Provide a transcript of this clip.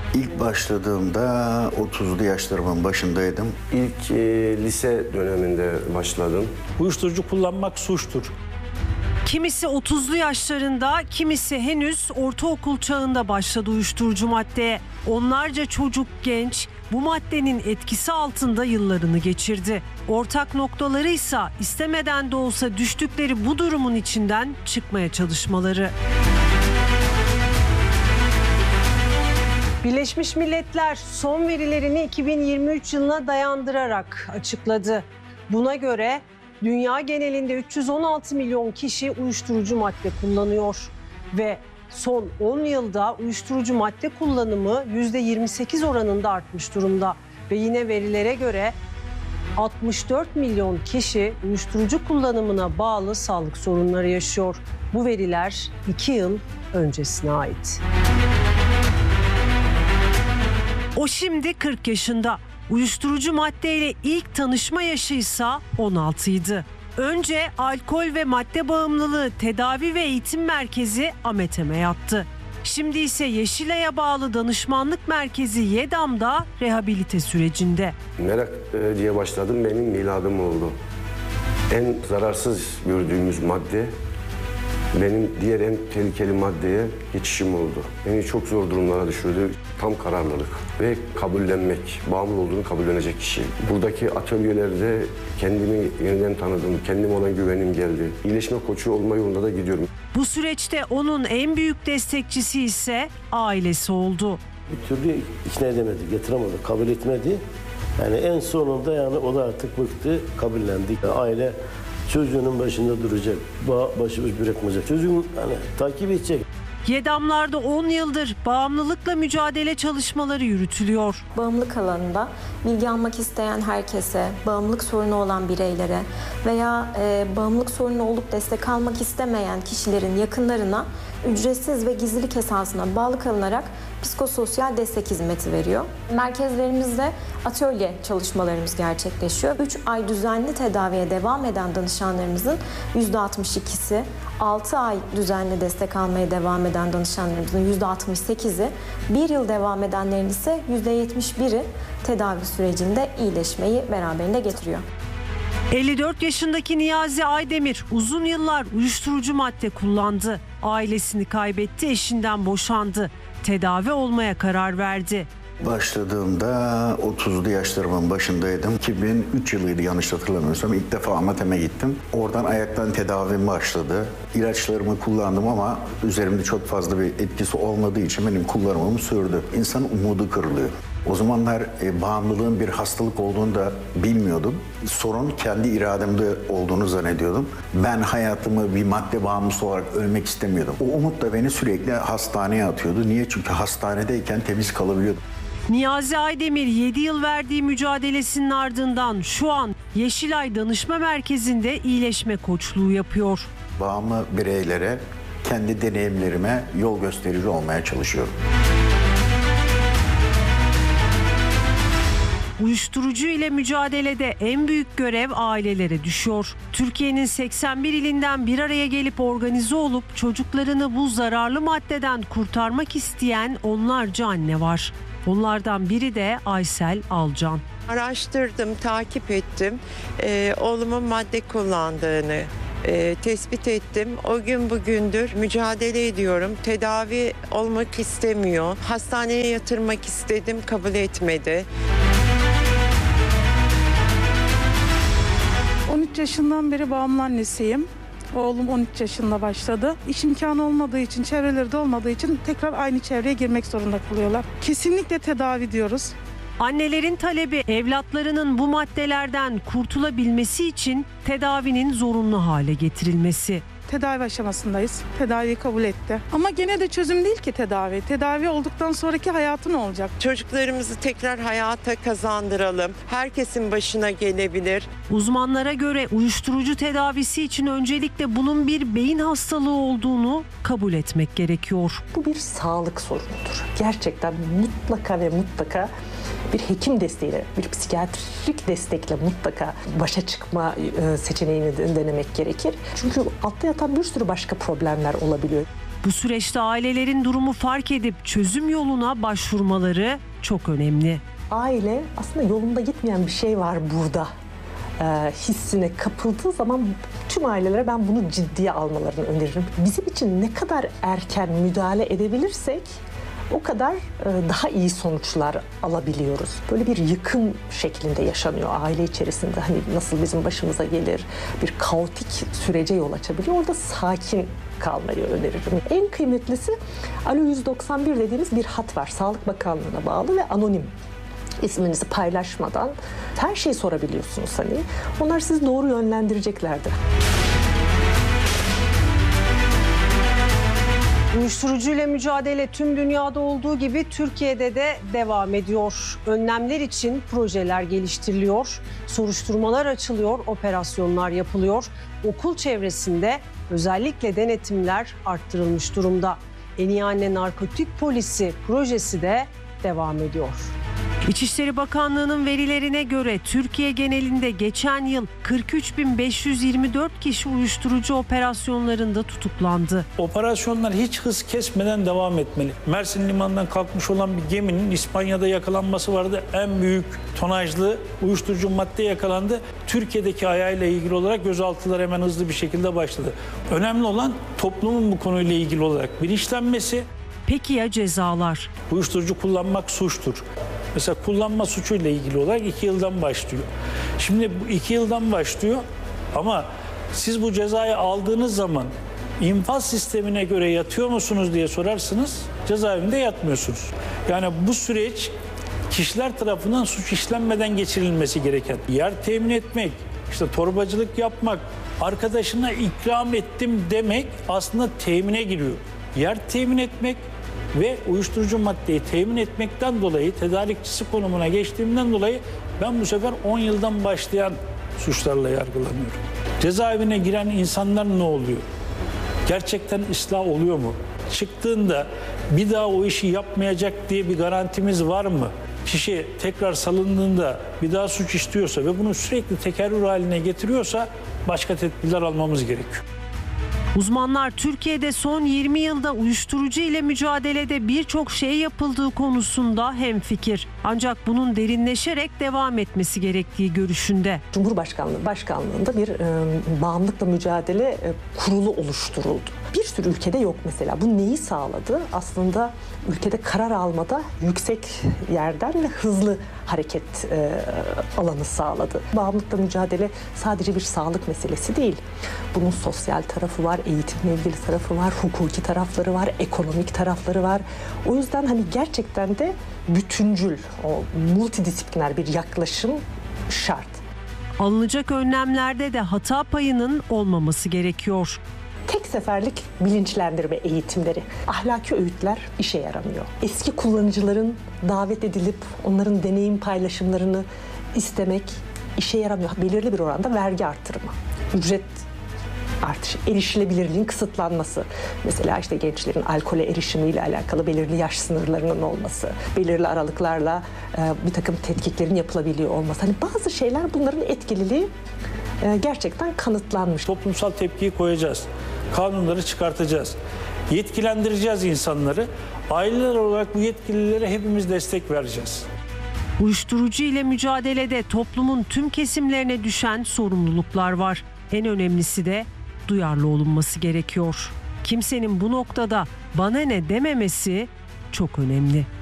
İlk başladığımda 30'lu yaşlarımın başındaydım. İlk lise döneminde başladım. Uyuşturucu kullanmak suçtur. Kimisi 30'lu yaşlarında, kimisi henüz ortaokul çağında başladı uyuşturucu maddeye. Onlarca çocuk, genç bu maddenin etkisi altında yıllarını geçirdi. Ortak noktaları ise istemeden de olsa düştükleri bu durumun içinden çıkmaya çalışmaları. Birleşmiş Milletler son verilerini 2023 yılına dayandırarak açıkladı. Buna göre dünya genelinde 316 milyon kişi uyuşturucu madde kullanıyor ve son 10 yılda uyuşturucu madde kullanımı %28 oranında artmış durumda. Ve yine verilere göre 64 milyon kişi uyuşturucu kullanımına bağlı sağlık sorunları yaşıyor. Bu veriler 2 yıl öncesine ait. O şimdi 40 yaşında. Uyuşturucu maddeyle ilk tanışma yaşı ise 16 idi. Önce alkol ve madde bağımlılığı tedavi ve eğitim merkezi AMETEM'e yattı. Şimdi ise Yeşilay'a bağlı danışmanlık merkezi YEDAM'da rehabilite sürecinde. Merak diye başladım, benim miladım oldu. En zararsız gördüğümüz madde benim diğer en tehlikeli maddeye geçişim oldu. Beni çok zor durumlara düşürdü. Tam kararlılık ve kabullenmek, bağımlı olduğunu kabullenecek kişi. Buradaki atölyelerde kendimi yeniden tanıdım, kendime olan güvenim geldi. İyileşme koçu olma yolunda da gidiyorum. Bu süreçte onun en büyük destekçisi ise ailesi oldu. Bir türlü ikna edemedi, getiremedi, kabul etmedi. Yani en sonunda yani o da artık bıktı, kabullendi. Aile çocuğunun başında duracak, başıboş bırakmayacak. Çocuğun hani takip edecek. YEDAM'larda 10 yıldır bağımlılıkla mücadele çalışmaları yürütülüyor. Bağımlılık alanında bilgi almak isteyen herkese, bağımlılık sorunu olan bireylere veya bağımlılık sorunu olup destek almak istemeyen kişilerin yakınlarına ücretsiz ve gizlilik esasına bağlı kalınarak psikososyal destek hizmeti veriyor. Merkezlerimizde atölye çalışmalarımız gerçekleşiyor. 3 ay düzenli tedaviye devam eden danışanlarımızın %62'si, 6 ay düzenli destek almaya devam eden danışanlarımızın %68'i, 1 yıl devam edenlerin ise %71'i tedavi sürecinde iyileşmeyi beraberinde getiriyor. 54 yaşındaki Niyazi Aydemir uzun yıllar uyuşturucu madde kullandı. Ailesini kaybetti, eşinden boşandı. Tedavi olmaya karar verdi. Başladığımda 30'lu yaşlarımın başındaydım. 2003 yılıydı yanlış hatırlamıyorsam. İlk defa AMETEM'e gittim. Oradan ayaktan tedavim başladı. İlaçlarımı kullandım ama üzerimde çok fazla bir etkisi olmadığı için benim kullanımım sürdü. İnsanın umudu kırılıyor. O zamanlar bağımlılığın bir hastalık olduğunu da bilmiyordum. Sorun kendi irademde olduğunu zannediyordum. Ben hayatımı bir madde bağımlısı olarak ölmek istemiyordum. O umut da beni sürekli hastaneye atıyordu. Niye? Çünkü hastanedeyken temiz kalabiliyordum. Niyazi Aydemir 7 yıl verdiği mücadelesinin ardından şu an Yeşilay Danışma Merkezi'nde iyileşme koçluğu yapıyor. Bağımlı bireylere kendi deneyimlerime yol gösterici olmaya çalışıyorum. Uyuşturucu ile mücadelede en büyük görev ailelere düşüyor. Türkiye'nin 81 ilinden bir araya gelip organize olup çocuklarını bu zararlı maddeden kurtarmak isteyen onlarca anne var. Onlardan biri de Aysel Alcan. Araştırdım, takip ettim. Oğlumun madde kullandığını tespit ettim. O gün bugündür mücadele ediyorum. Tedavi olmak istemiyor. Hastaneye yatırmak istedim, kabul etmedi. 13 yaşından beri bağımlı annesiyim. Oğlum 13 yaşında başladı. İş imkanı olmadığı için, çevreleri de olmadığı için tekrar aynı çevreye girmek zorunda kalıyorlar. Kesinlikle tedavi diyoruz. Annelerin talebi evlatlarının bu maddelerden kurtulabilmesi için tedavinin zorunlu hale getirilmesi. Tedavi aşamasındayız. Tedaviyi kabul etti. Ama gene de çözüm değil ki tedavi. Tedavi olduktan sonraki hayatı ne olacak? Çocuklarımızı tekrar hayata kazandıralım. Herkesin başına gelebilir. Uzmanlara göre uyuşturucu tedavisi için öncelikle bunun bir beyin hastalığı olduğunu kabul etmek gerekiyor. Bu bir sağlık sorunudur. Gerçekten mutlaka ve mutlaka bir hekim desteğiyle, bir psikiyatrik destekle mutlaka başa çıkma seçeneğini denemek gerekir. Çünkü altta yatan bir sürü başka problemler olabiliyor. Bu süreçte ailelerin durumu fark edip çözüm yoluna başvurmaları çok önemli. Aile aslında yolunda gitmeyen bir şey var burada hissine kapıldığı zaman tüm ailelere ben bunu ciddiye almalarını öneririm. Bizim için ne kadar erken müdahale edebilirsek o kadar daha iyi sonuçlar alabiliyoruz. Böyle bir yıkım şeklinde yaşanıyor aile içerisinde. Hani nasıl bizim başımıza gelir, bir kaotik sürece yol açabiliyor. Orada sakin kalmayı öneririm. En kıymetlisi Alo 191 dediğimiz bir hat var. Sağlık Bakanlığı'na bağlı ve anonim. İsminizi paylaşmadan her şeyi sorabiliyorsunuz hani. Onlar sizi doğru yönlendireceklerdir. Uyuşturucuyla mücadele tüm dünyada olduğu gibi Türkiye'de de devam ediyor. Önlemler için projeler geliştiriliyor, soruşturmalar açılıyor, operasyonlar yapılıyor. Okul çevresinde özellikle denetimler arttırılmış durumda. En iyi anne narkotik polisi projesi de devam ediyor. İçişleri Bakanlığı'nın verilerine göre Türkiye genelinde geçen yıl 43.524 kişi uyuşturucu operasyonlarında tutuklandı. Operasyonlar hiç hız kesmeden devam etmeli. Mersin Limanı'ndan kalkmış olan bir geminin İspanya'da yakalanması vardı. En büyük tonajlı uyuşturucu madde yakalandı. Türkiye'deki ayağıyla ilgili olarak gözaltılar hemen hızlı bir şekilde başladı. Önemli olan toplumun bu konuyla ilgili olarak bilinçlenmesi. Peki ya cezalar? Uyuşturucu kullanmak suçtur. Mesela kullanma suçuyla ilgili olarak 2 yıldan başlıyor. Şimdi bu 2 yıldan başlıyor ama siz bu cezayı aldığınız zaman infaz sistemine göre yatıyor musunuz diye sorarsınız, cezaevinde yatmıyorsunuz. Yani bu süreç kişiler tarafından suç işlenmeden geçirilmesi gereken. Yer temin etmek, işte torbacılık yapmak, arkadaşına ikram ettim demek aslında temine giriyor. Yer temin etmek ve uyuşturucu maddeyi temin etmekten dolayı tedarikçisi konumuna geçtiğimden dolayı ben bu sefer 10 yıldan başlayan suçlarla yargılanıyorum. Cezaevine giren insanlar ne oluyor? Gerçekten ıslah oluyor mu? Çıktığında bir daha o işi yapmayacak diye bir garantimiz var mı? Kişi tekrar salındığında bir daha suç işliyorsa ve bunu sürekli tekerrür haline getiriyorsa başka tedbirler almamız gerekiyor. Uzmanlar Türkiye'de son 20 yılda uyuşturucu ile mücadelede birçok şey yapıldığı konusunda hemfikir. Ancak bunun derinleşerek devam etmesi gerektiği görüşünde. Cumhurbaşkanlığı başkanlığında bir bağımlılıkla mücadele kurulu oluşturuldu. Bir sürü ülkede yok mesela. Bu neyi sağladı? Aslında ülkede karar almada yüksek yerden ve hızlı hareket alanı sağladı. Bağımlılıkla mücadele sadece bir sağlık meselesi değil. Bunun sosyal tarafı var, eğitimle ilgili tarafı var, hukuki tarafları var, ekonomik tarafları var. O yüzden hani gerçekten de bütüncül, o multidisipliner bir yaklaşım şart. Alınacak önlemlerde de hata payının olmaması gerekiyor. Tek seferlik bilinçlendirme eğitimleri, ahlaki öğütler işe yaramıyor. Eski kullanıcıların davet edilip onların deneyim paylaşımlarını istemek işe yaramıyor. Belirli bir oranda vergi artırımı, ücret artışı, erişilebilirliğin kısıtlanması. Mesela işte gençlerin alkole erişimiyle alakalı belirli yaş sınırlarının olması, belirli aralıklarla bir takım tetkiklerin yapılabiliyor olması. Hani bazı şeyler bunların etkililiği gerçekten kanıtlanmış. Toplumsal tepkiyi koyacağız. Kanunları çıkartacağız. Yetkilendireceğiz insanları. Aileler olarak bu yetkililere hepimiz destek vereceğiz. Uyuşturucu ile mücadelede toplumun tüm kesimlerine düşen sorumluluklar var. En önemlisi de duyarlı olunması gerekiyor. Kimsenin bu noktada bana ne dememesi çok önemli.